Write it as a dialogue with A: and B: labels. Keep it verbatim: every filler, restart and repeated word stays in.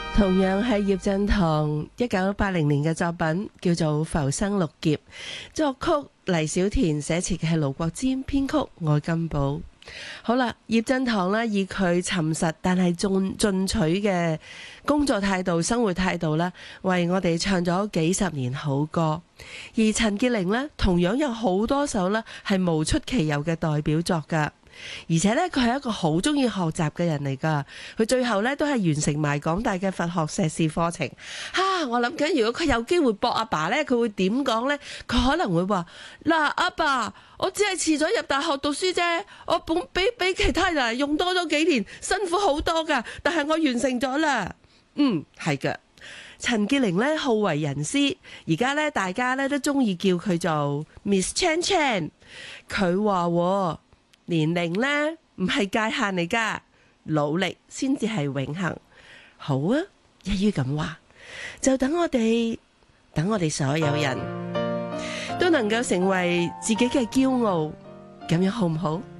A: 同樣係葉振棠一九八零年嘅作品，叫做《浮生六劫》，作曲黎小田，寫詞嘅係盧國沾，編曲愛金寶。好啦，葉振棠呢，以佢沉實但係進進取嘅工作態度、生活態度呢，為我哋唱咗幾十年好歌。而陳潔靈呢，同樣有好多首呢係無出其右嘅代表作㗎。而且咧，佢係一個好中意學習嘅人嚟噶。佢最後咧都係完成埋港大嘅佛學碩士課程。哈、啊！我諗緊，如果佢有機會駁阿爸咧，佢會點講咧？佢可能會話：嗱，阿爸，我只係遲咗入大學讀書啫，我本比比其他人用多咗幾年，辛苦好多噶。但係我完成咗啦。嗯，係噶。陳潔靈咧好為人師，而家咧大家咧都中意叫佢做 Miss Chan Chan。佢話：年齡呢唔係界限嚟噶，努力先至係永恆。好啊，一於咁話，就等我哋，等我哋所有人都能夠成為自己嘅驕傲，咁樣好唔好？